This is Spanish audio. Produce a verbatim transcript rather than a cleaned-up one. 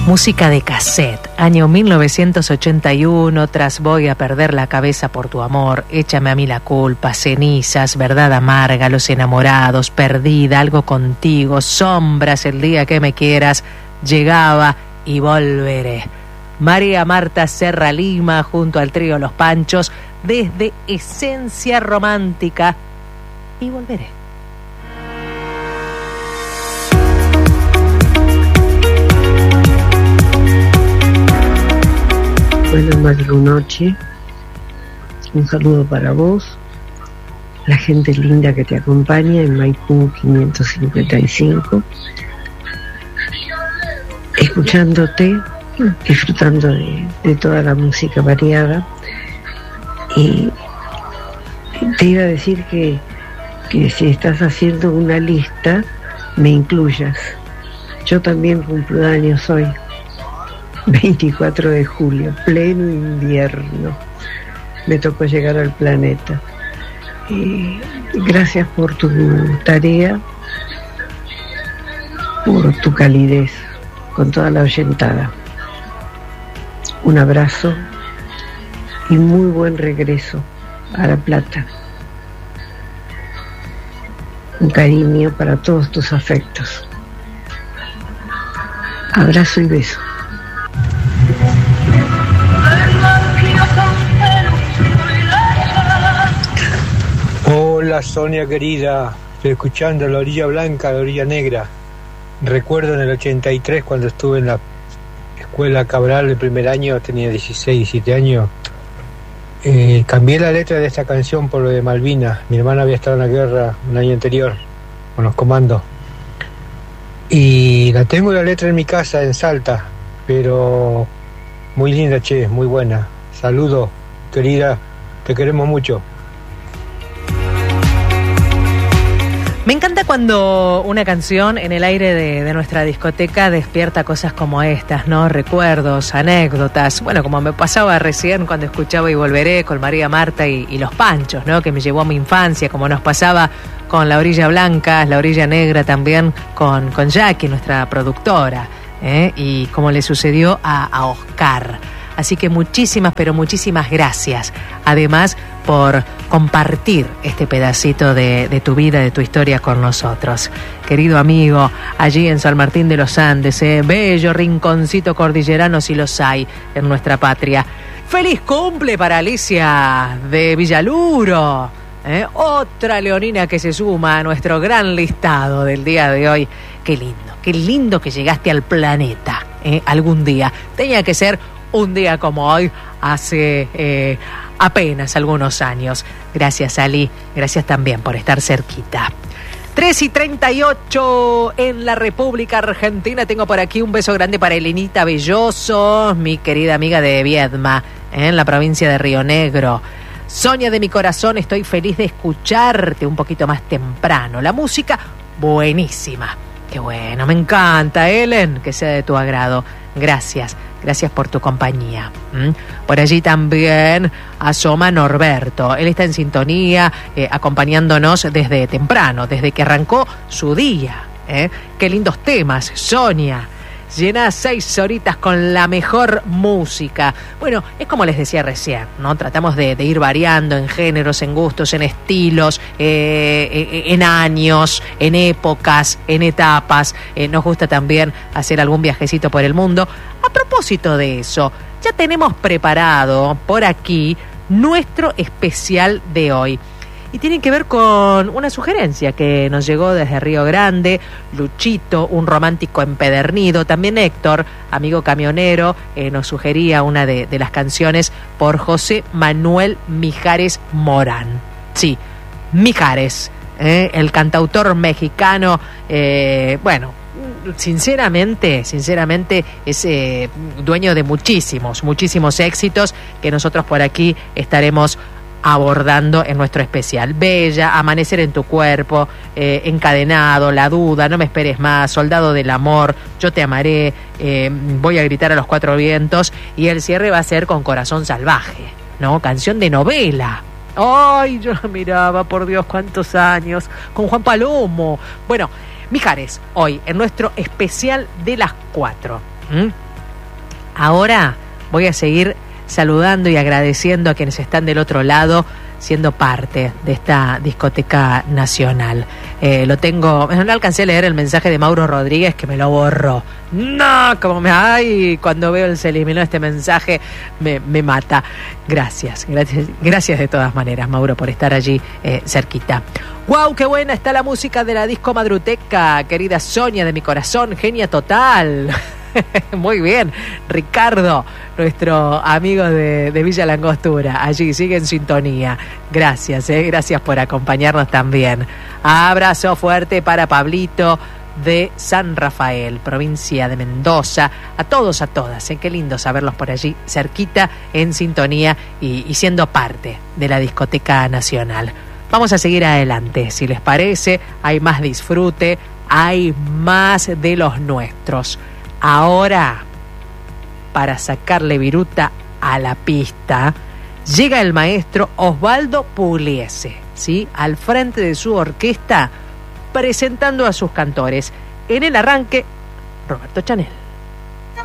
Música de cassette, año mil novecientos ochenta y uno, tras Voy a perder la cabeza por tu amor, Échame a mí la culpa, Cenizas, Verdad amarga, Los enamorados, Perdida, Algo contigo, Sombras, El día que me quieras, Llegaba y volveré. María Marta Serra Lima junto al trío Los Panchos, desde Esencia Romántica y volveré. Buenas madrugonoche, un saludo para vos, la gente linda que te acompaña en Maipú quinientos cincuenta y cinco, escuchándote, disfrutando de, de toda la música variada. Y te iba a decir que, que si estás haciendo una lista, me incluyas. Yo también cumplo años hoy. veinticuatro de julio, pleno invierno, me tocó llegar al planeta. Y gracias por tu tarea, por tu calidez con toda la oyentada. Un abrazo y muy buen regreso a La Plata. Un cariño para todos tus afectos. Abrazo y beso. Hola Sonia querida, estoy escuchando La Orilla Blanca, La Orilla Negra. Recuerdo en el ochenta y tres cuando estuve en la escuela Cabral el primer año, tenía dieciséis, diecisiete años, eh, cambié la letra de esta canción por lo de Malvinas. Mi hermana había estado en la guerra un año anterior con los comandos y la tengo la letra en mi casa en Salta, pero muy linda, che, muy buena. Saludos querida, te queremos mucho. Me encanta cuando una canción en el aire de, de nuestra discoteca despierta cosas como estas, ¿no? Recuerdos, anécdotas. Bueno, como me pasaba recién cuando escuchaba Y volveré con María Marta y, y Los Panchos, ¿no? Que me llevó a mi infancia, como nos pasaba con La Orilla Blanca, La Orilla Negra también con, con Jackie, nuestra productora, ¿eh? Y como le sucedió a, a Oscar. Así que muchísimas, pero muchísimas gracias. Además, por compartir este pedacito de, de tu vida, de tu historia con nosotros. Querido amigo, allí en San Martín de los Andes, eh, bello rinconcito cordillerano si los hay en nuestra patria. ¡Feliz cumple para Alicia de Villaluro! ¿Eh? Otra leonina que se suma a nuestro gran listado del día de hoy. Qué lindo, qué lindo que llegaste al planeta, ¿eh? Algún día. Tenía que ser un día como hoy, hace eh, apenas algunos años. Gracias, Ali. Gracias también por estar cerquita. tres y treinta y ocho en la República Argentina. Tengo por aquí un beso grande para Elenita Belloso, mi querida amiga de Viedma, ¿eh? En la provincia de Río Negro. Sonia de mi corazón, estoy feliz de escucharte un poquito más temprano. La música, buenísima. Qué bueno, me encanta, Ellen, que sea de tu agrado. Gracias, gracias por tu compañía. ¿Mm? Por allí también asoma Norberto. Él está en sintonía, eh, acompañándonos desde temprano, desde que arrancó su día. ¿eh? Qué lindos temas, Sonia. Llena seis horitas con la mejor música. Bueno, es como les decía recién, ¿no? Tratamos de, de ir variando en géneros, en gustos, en estilos, eh, en años, en épocas, en etapas. Eh, nos gusta también hacer algún viajecito por el mundo. A propósito de eso, ya tenemos preparado por aquí nuestro especial de hoy. Y tiene que ver con una sugerencia que nos llegó desde Río Grande. Luchito, un romántico empedernido. También Héctor, amigo camionero, eh, nos sugería una de, de las canciones por José Manuel Mijares Morán. Sí, Mijares, eh, el cantautor mexicano. Eh, bueno, sinceramente, sinceramente es eh, dueño de muchísimos, muchísimos éxitos que nosotros por aquí estaremos abordando en nuestro especial. Bella, Amanecer en tu cuerpo, eh, Encadenado, La duda, No me esperes más, Soldado del amor, Yo te amaré, eh, Voy a gritar a los cuatro vientos, y el cierre va a ser con Corazón salvaje, ¿no? Canción de novela. Ay, yo la miraba, por Dios, cuántos años, con Juan Palomo. Bueno, Mijares, hoy en nuestro especial de las cuatro. ¿Mm? Ahora voy a seguir saludando y agradeciendo a quienes están del otro lado, siendo parte de esta discoteca nacional. Eh, lo tengo, no alcancé a leer el mensaje de Mauro Rodríguez, que me lo borró. No, como me, ay, cuando veo el se eliminó este mensaje, me, me mata. Gracias, gracias, gracias de todas maneras, Mauro, por estar allí eh, cerquita. ¡Wow! ¡Qué buena está la música de la disco Madruteca! Querida Sonia de mi corazón, genia total. Muy bien, Ricardo, nuestro amigo de, de Villa Langostura, allí sigue en sintonía. Gracias, eh, gracias por acompañarnos también. Abrazo fuerte para Pablito de San Rafael, provincia de Mendoza. A todos, a todas, eh, qué lindo saberlos por allí, cerquita, en sintonía y, y siendo parte de la discoteca nacional. Vamos a seguir adelante, si les parece, hay más disfrute, hay más de los nuestros. Ahora, para sacarle viruta a la pista, llega el maestro Osvaldo Pugliese, ¿sí? Al frente de su orquesta, presentando a sus cantores. En el arranque, Roberto Chanel.